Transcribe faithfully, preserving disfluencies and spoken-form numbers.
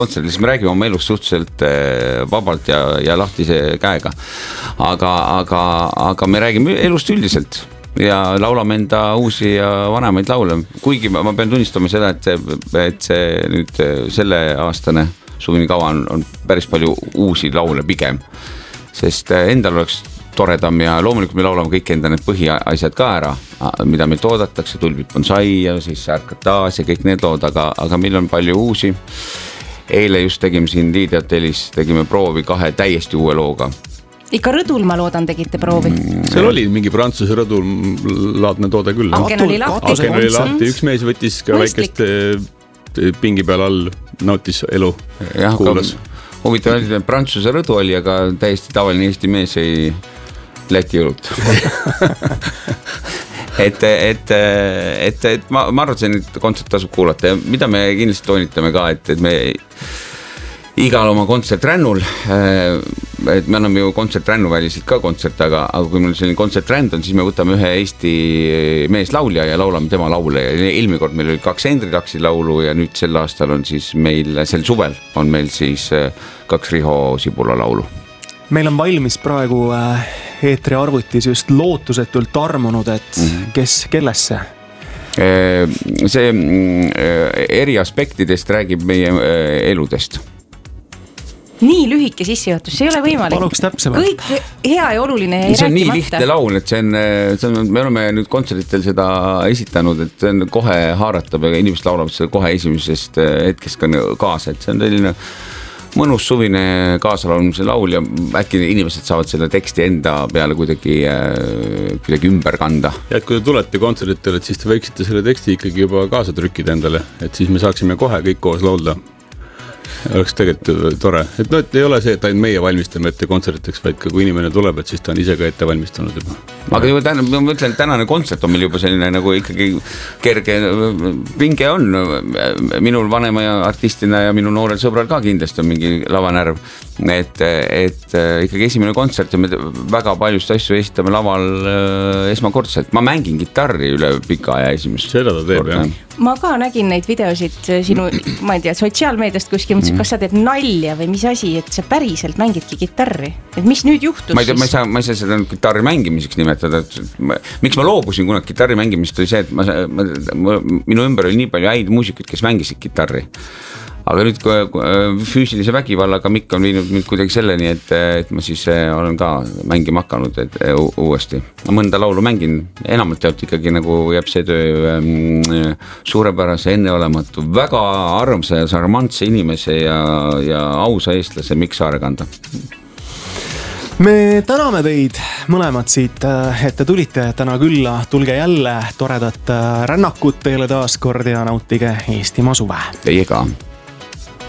kontserdis me räägime oma elust suhteliselt vabalt ja, ja lahtise käega. Aga, aga, aga me räägime elust üldiselt ja laulame enda uusi ja vanemaid laule. Kuigi ma pean tunnistama seda, et see, et see nüüd selle aastane suvini kava on, on päris palju uusi laule pigem. Sest endal oleks toredam ja loomulikult me laulame kõik enda need põhiasjad ka ära, mida meil toodatakse, Tulbid bonsai ja siis Ärkad taas ja kõik need lood, aga, aga meil on palju uusi. Eile just tegime siin Liidi hotellis, tegime proovi kahe täiesti uue looga. Ikka rõdul ma loodan tegite proovi. Seal oli mingi Prantsuse rõdul laadne toode küll. Aken oli lahti. Aken oli lahti. Üks mees võttis ka Mõistlik. Väikest pingi peal all, nautis elu, jah, kuulas. Huvitav oli, et Prantsuse rõdu oli, aga täiesti tavaline Eesti mees ei Läti õlut. et, et, et, et ma, ma arvan, et kontsert tasub kuulata ja mida me kindlasti toonitame ka, et, et me igal oma kontsertrännul, et me anname ju kontsertrännuväliselt ka kontsert, aga, aga kui meil selline kontsertränd on, siis me võtame ühe Eesti meeslaulja ja laulame tema laule ja eelmine kord meil oli kaks Hendri Laksi laulu ja nüüd sel aastal on siis meil, sel suvel on meil siis kaks Riho Sibula laulu. Meil on valmis praegu eetri arvutis just lootusetult armunud, et mm-hmm. kes kellesse? See eri aspektidest räägib meie eludest. Nii lühike sissejuhatus, see ei ole võimalik. Paluks täpsemalt. Kõik hea ja oluline ei see on rääkimata. nii lihtne laul, et see on, see on, me oleme nüüd kontsertitel seda esitanud, et see on kohe haaratab ja inimesed laulavad seda kohe esimesest hetkest kaasa, et see on selline mõnus suvine kaasalaulmise laul ja äkki inimesed saavad selle teksti enda peale kuidagi, kuidagi ümber kanda. Ja et kui te tulete kontsertitele, et siis te võiksite selle teksti ikkagi juba kaasa trükkida endale, et siis me saaksime kohe kõik koos laulda. Oleks tegelikult tore. Et no, et ei ole see, et ainult meie valmistame ette kontsertideks, vaid ka kui inimene tuleb, et siis ta on ise ka ette valmistanud juba. Aga juba täna, ma mõtlen, et tänane kontsert on meil juba selline nagu ikkagi kerge pinge on. Minul vanema ja artistina ja minu noorel sõbral ka kindlasti on mingi lavanärv. Et, et ikkagi esimene kontsert ja me väga paljust asju esitame laval esmakordselt. Ma mängin gitarri üle pika aja esimest. Seda ta teeb, jah. Ma ka nägin neid videosid sinu, ma ei tea, sotsiaalmeediast kuskil, mõtlesin, kas sa teed nalja või mis asi, et sa päriselt mängidki gitarri. Et mis nüüd juhtus ma ei tea, siis? Ma ei saa, ma ei saa seda gitarri mängimiseks nimetada. Ma, miks ma loobusin kunagi gitarri mängimist oli see, et ma, ma, ma, minu ümber oli nii palju häid muusikuid, kes mängisid gitarri. Aga nüüd kui füüsilise vägivallaga Mikk on viinud mind kuidagi selleni, et, et ma siis olen ka mängima hakanud et, uuesti. Mõnda laulu mängin, enamalt tead ikkagi nagu jääb see töö ähm, suurepärase enneolematu, väga armsa ja sarmantse inimese ja, ja ausa eestlase Mikk Saare-Kanda. Me täname teid mõlemad siit, et te tulite täna külla, tulge jälle toredat rännakut teile taas kord ja nautige Eestimaa suve. Teie ka.